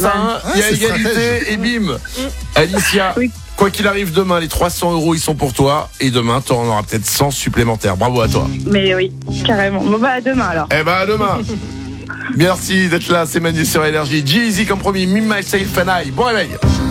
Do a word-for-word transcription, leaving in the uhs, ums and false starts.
fin, il y a c'est égalité stratège. et bim. Alicia, Oui. quoi qu'il arrive demain, les trois cents euros ils sont pour toi et demain tu en auras peut-être cent supplémentaires. Bravo à toi. Mais oui, carrément. Bon bah à demain alors. Eh ben à demain. Merci d'être là, c'est Manu sur Énergie. G-Eazy comme promis, Me, Myself and I. Bon réveil.